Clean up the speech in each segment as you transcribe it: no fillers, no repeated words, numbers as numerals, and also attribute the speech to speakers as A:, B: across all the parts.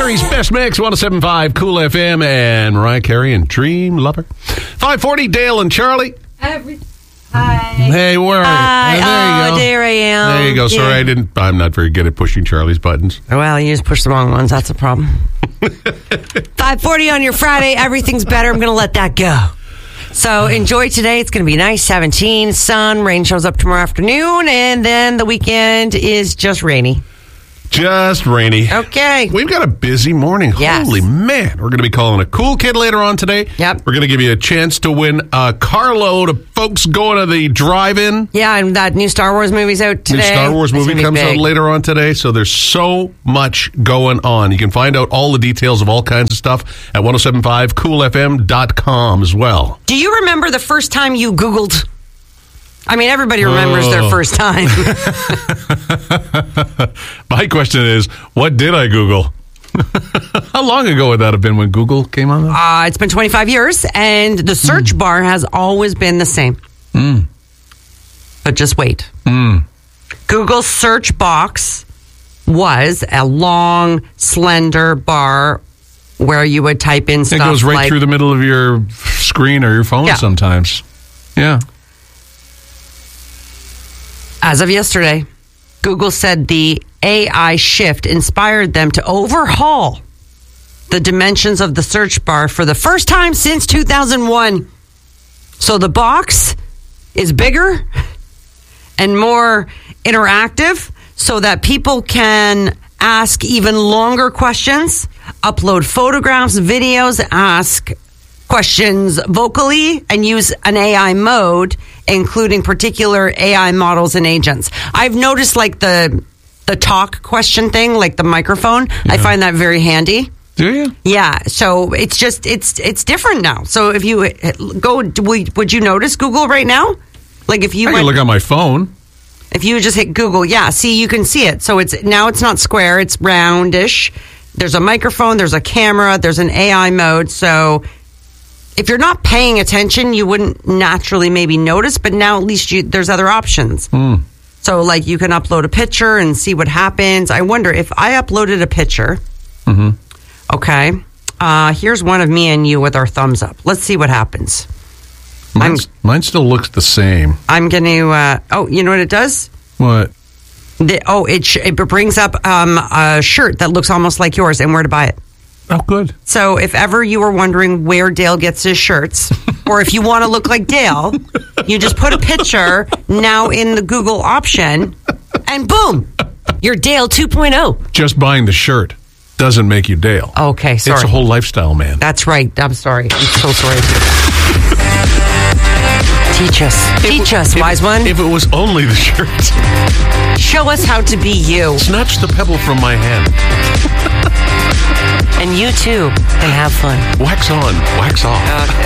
A: Gary's Best Mix, 107.5 Cool FM, and Mariah Carey and Dream Lover. 540, Dale and Charlie.
B: Hi.
A: Hey, where are you? There you go.
B: There I am.
A: There you go. Sorry, I'm not very good at pushing Charlie's buttons.
B: Well, you just push the wrong ones. That's a problem. 540 on your Friday. Everything's better. I'm going to let that go. So enjoy today. It's going to be nice. 17, sun, rain shows up tomorrow afternoon, and then the weekend is just rainy.
A: Just rainy.
B: Okay.
A: We've got a busy morning.
B: Yes.
A: Holy man. We're going to be calling a cool kid later on today.
B: Yep.
A: We're going to give you a chance to win a carload of folks going to the drive-in.
B: Yeah, and that new Star Wars movie's out today.
A: New Star Wars movie comes out later on today, so there's so much going on. You can find out all the details of all kinds of stuff at 1075coolfm.com as well.
B: Do you remember the first time you Googled? I mean, everybody remembers their first time.
A: My question is, what did I Google? How long ago would that have been when Google came on?
B: It's been 25 years, and the search bar has always been the same. But just wait. Google's search box was a long, slender bar where you would type in stuff.
A: It goes right through the middle of your screen or your phone sometimes. Yeah.
B: As of yesterday, Google said the AI shift inspired them to overhaul the dimensions of the search bar for the first time since 2001. So the box is bigger and more interactive so that people can ask even longer questions, upload photographs, videos, ask questions vocally, and use an AI mode, including particular AI models and agents. I've noticed like the talk question thing, like the microphone. Yeah. I find that very handy.
A: Do you?
B: Yeah. So it's just, it's different now. So if you go, would you notice Google right now? Like if you
A: I can look on my phone.
B: If you just hit Google, see, you can see it. So it's not square, it's roundish. There's a microphone, there's a camera, there's an AI mode. So if you're not paying attention, you wouldn't naturally maybe notice, but now at least there's other options. So like you can upload a picture and see what happens. I wonder if I uploaded a picture. Okay. Here's one of me and you with our thumbs up. Let's see what happens.
A: Mine still looks the same.
B: I'm going to, you know what it does?
A: What?
B: It brings up a shirt that looks almost like yours and where to buy it.
A: Oh, good.
B: So if ever you were wondering where Dale gets his shirts, or if you want to look like Dale, you just put a picture now in the Google option, and boom, you're Dale 2.0.
A: Just buying the shirt doesn't make you Dale.
B: Okay, sorry.
A: It's a whole lifestyle, man.
B: That's right. I'm sorry. I'm so sorry. Teach us, wise one.
A: If it was only the shirt.
B: Show us how to be you.
A: Snatch the pebble from my hand.
B: And you too can have fun.
A: Wax on, wax off.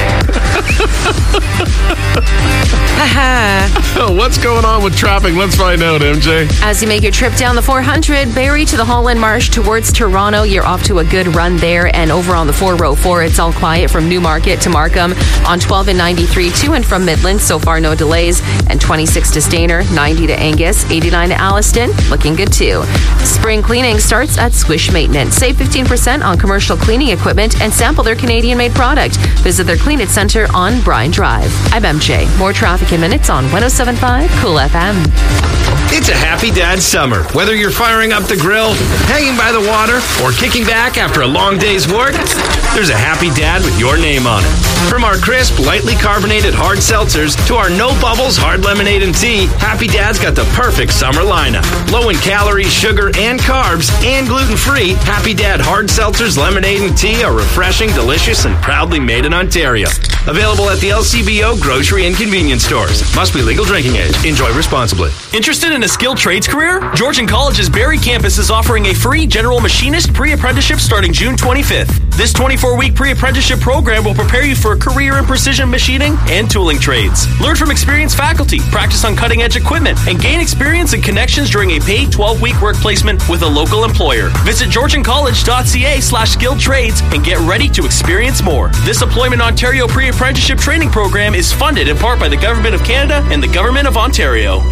B: Okay.
A: What's going on with traffic? Let's find out, MJ.
C: As you make your trip down the 400, Barrie to the Holland Marsh towards Toronto, you're off to a good run there. And over on the 404, it's all quiet from Newmarket to Markham. On 12 and 93 to and from Midland, so far no delays. And 26 to Stayner, 90 to Angus, 89 to Alliston, looking good too. Spring cleaning starts at Squish Maintenance. Save 15% on commercial cleaning equipment and sample their Canadian-made product. Visit their Clean It Center on Bryan Drive. I'm MJ. More traffic in minutes on 107.5 Cool FM.
D: It's a happy dad summer. Whether you're firing up the grill, hanging by the water, or kicking back after a long day's work, there's a happy dad with your name on it. From our crisp, lightly carbonated hard seltzers to our no bubbles hard lemonade and tea, Happy Dad's got the perfect summer lineup. Low in calories, sugar, and carbs, and gluten-free, Happy Dad hard seltzers, lemonade, and tea are refreshing, delicious, and proudly made in Ontario. Available at the LCBO grocery and convenience stores. Must be legal drinking age. Enjoy responsibly.
E: Interested in a skilled trades career? Georgian College's Barrie campus is offering a free general machinist pre-apprenticeship starting June 25th. This 24-week pre-apprenticeship program will prepare you for a career in precision machining and tooling trades. Learn from experienced faculty, practice on cutting-edge equipment, and gain experience and connections during a paid 12-week work placement with a local employer. Visit georgiancollege.ca/skilled trades and get ready to experience more. This Employment Ontario pre-apprenticeship training program is funded in part by the Government of Canada and the Government of Ontario.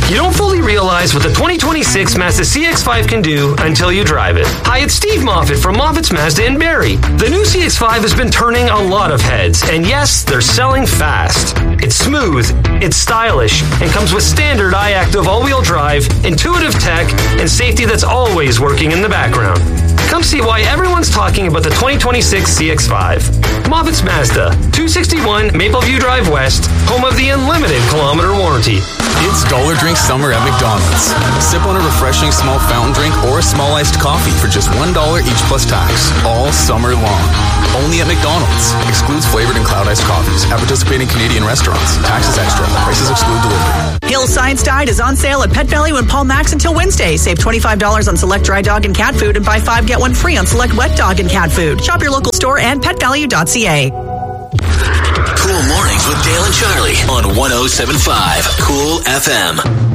D: You don't fully realize what the 2026 Mazda CX-5 can do until you drive it. Hi, it's Steve Moffitt from Moffitt's Mazda in Barrie. The new CX-5 has been turning a lot of heads, and yes, they're selling fast. It's smooth, it's stylish, and comes with standard iActive all-wheel drive, intuitive tech, and safety that's always working in the background. Come see why everyone's talking about the 2026 CX-5. Moffitt's Mazda, 261 Mapleview Drive West, home of the unlimited kilometer warranty.
F: It's Dollar Drink Summer at McDonald's. Sip on a refreshing small fountain drink or a small iced coffee for just $1 each plus tax, all summer long. Only at McDonald's. Excludes flavored and cloud iced coffees at participating Canadian restaurants. Taxes extra. Prices exclude delivery.
G: Hill Science Diet is on sale at Pet Value and Paul Max until Wednesday. Save $25 on select dry dog and cat food and buy 5 get 1 free on select wet dog and cat food. Shop your local store and petvalue.ca.
H: Cool Mornings with Dale and Charlie on 107.5 Cool FM.